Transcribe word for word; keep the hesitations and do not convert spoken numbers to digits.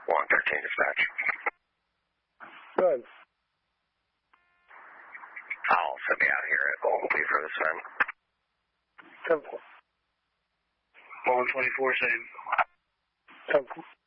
one thirteen dispatch. Good. I'll also be out here at Golden Key for this one. Simple. one twenty-four, same. Simple.